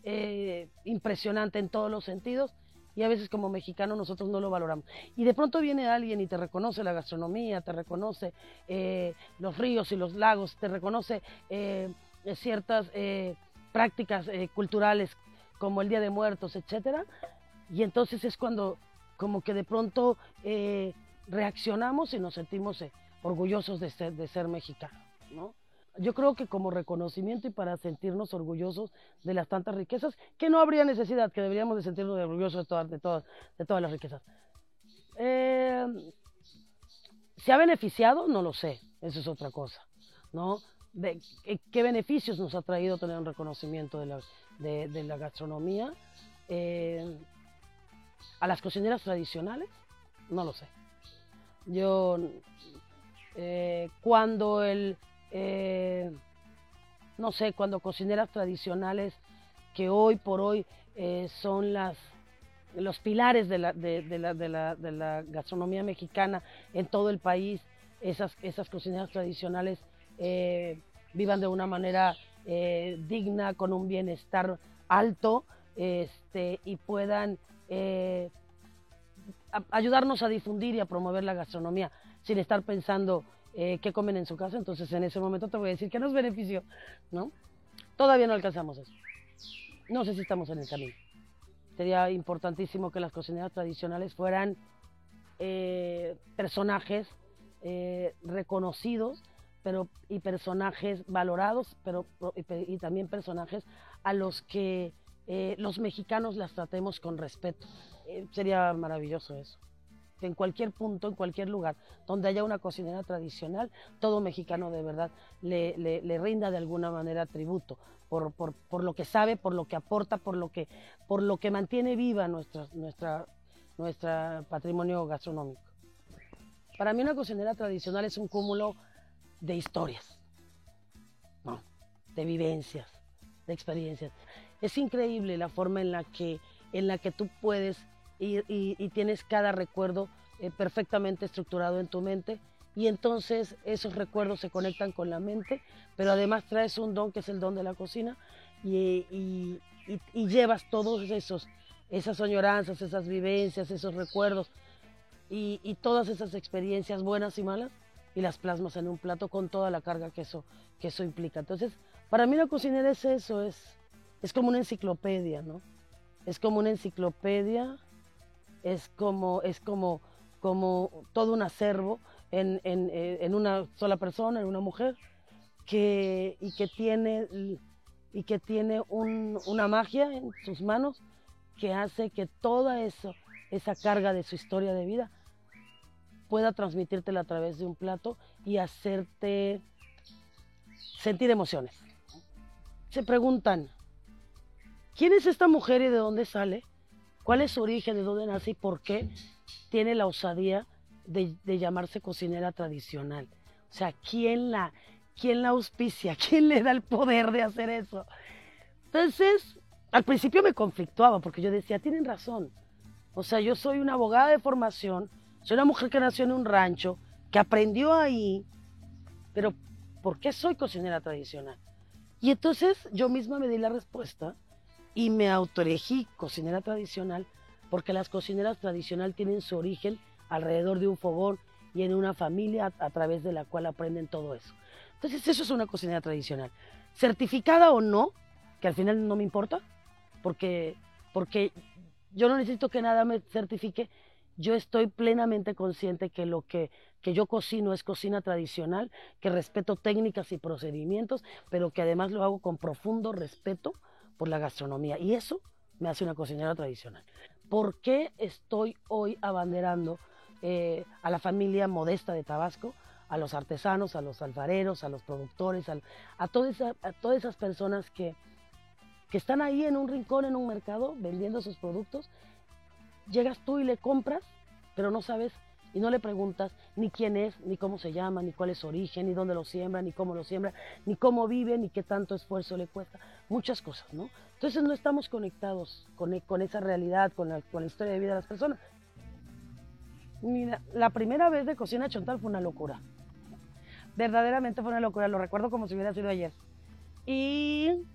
impresionante en todos los sentidos, y a veces como mexicanos nosotros no lo valoramos. Y de pronto viene alguien y te reconoce la gastronomía, te reconoce los ríos y los lagos, te reconoce ciertas prácticas culturales como el Día de Muertos, etcétera, y entonces es cuando como que de pronto reaccionamos y nos sentimos orgullosos de ser mexicanos, ¿no? Yo creo que como reconocimiento y para sentirnos orgullosos de las tantas riquezas, que no habría necesidad, que deberíamos de sentirnos orgullosos de todas las riquezas. ¿Se ha beneficiado? No lo sé, eso es otra cosa, ¿no? ¿Qué beneficios nos ha traído tener un reconocimiento de la gastronomía? ¿A las cocineras tradicionales? No lo sé. Yo, cuando no sé, cuando cocineras tradicionales que hoy por hoy son los pilares de la gastronomía mexicana en todo el país, esas cocineras tradicionales vivan de una manera digna, con un bienestar alto, y puedan ayudarnos a difundir y a promover la gastronomía sin estar pensando qué comen en su casa. Entonces en ese momento te voy a decir que nos benefició, ¿no? Todavía no alcanzamos eso. No sé si estamos en el camino. Sería importantísimo que las cocineras tradicionales fueran personajes reconocidos, y personajes valorados, y también personajes a los que los mexicanos las tratemos con respeto. Sería maravilloso eso. Que en cualquier punto, en cualquier lugar donde haya una cocinera tradicional, todo mexicano de verdad le rinda de alguna manera tributo por lo que sabe, por lo que aporta, por lo que mantiene viva nuestra patrimonio gastronómico. Para mí una cocinera tradicional es un cúmulo de historias, ¿no? De vivencias, de experiencias. Es increíble la forma en la que tú puedes ir y tienes cada recuerdo perfectamente estructurado en tu mente, y entonces esos recuerdos se conectan con la mente, pero además traes un don que es el don de la cocina, y llevas todos esas añoranzas, esas vivencias, esos recuerdos y todas esas experiencias buenas y malas, y las plasmas en un plato con toda la carga que eso implica. Entonces, para mí la cocinera es eso, es como una enciclopedia, ¿no? Es como una enciclopedia, es como todo un acervo en una sola persona, en una mujer, que tiene una magia en sus manos que hace que toda esa carga de su historia de vida pueda transmitírtela a través de un plato y hacerte sentir emociones. Se preguntan, ¿quién es esta mujer y de dónde sale? ¿Cuál es su origen, de dónde nace y por qué tiene la osadía de llamarse cocinera tradicional? O sea, ¿quién la auspicia? ¿Quién le da el poder de hacer eso? Entonces, al principio me conflictuaba porque yo decía, tienen razón. O sea, yo soy una abogada de formación, soy una mujer que nació en un rancho, que aprendió ahí, pero ¿por qué soy cocinera tradicional? Y entonces yo misma me di la respuesta y me autoelegí cocinera tradicional, porque las cocineras tradicionales tienen su origen alrededor de un fogón y en una familia a través de la cual aprenden todo eso. Entonces eso es una cocinera tradicional. Certificada o no, que al final no me importa, porque yo no necesito que nada me certifique. Yo estoy plenamente consciente que lo que yo cocino es cocina tradicional, que respeto técnicas y procedimientos, pero que además lo hago con profundo respeto por la gastronomía, y eso me hace una cocinera tradicional. ¿Por qué estoy hoy abanderando a la familia modesta de Tabasco, a los artesanos, a los alfareros, a los productores, a todas esas personas que están ahí en un rincón, en un mercado, vendiendo sus productos? Llegas tú y le compras, pero no sabes y no le preguntas ni quién es, ni cómo se llama, ni cuál es su origen, ni dónde lo siembra, ni cómo lo siembra, ni cómo vive, ni qué tanto esfuerzo le cuesta, muchas cosas, ¿no? Entonces no estamos conectados con esa realidad, con la historia de vida de las personas. Mira, la primera vez de Cocina Chontal fue una locura, verdaderamente fue una locura, lo recuerdo como si hubiera sido ayer. Y